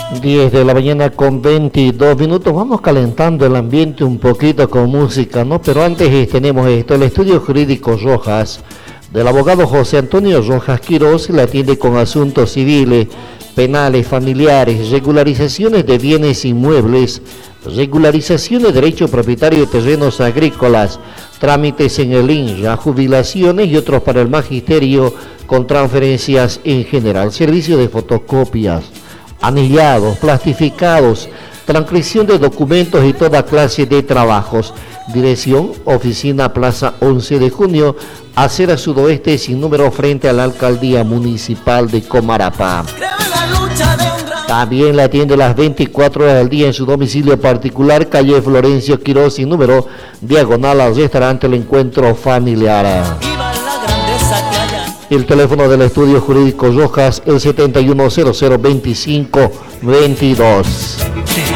10 de la mañana con 22 minutos. Vamos calentando el ambiente un poquito con música, ¿no? Pero antes tenemos esto, el estudio jurídico Rojas, del abogado José Antonio Rojas Quiroz, le atiende con asuntos civiles, penales, familiares, regularizaciones de bienes inmuebles, regularización de derecho propietario de terrenos agrícolas, trámites en el INRA, jubilaciones y otros para el magisterio con transferencias en general, servicio de fotocopias, anillados, plastificados, transcripción de documentos y toda clase de trabajos. Dirección, oficina Plaza 11 de Junio, acera sudoeste sin número frente a la Alcaldía Municipal de Comarapá. También le atiende las 24 horas del día en su domicilio particular, calle Florencio Quiroz sin número, diagonal al restaurante El Encuentro Familiar. El teléfono del estudio jurídico Rojas, el 71002522.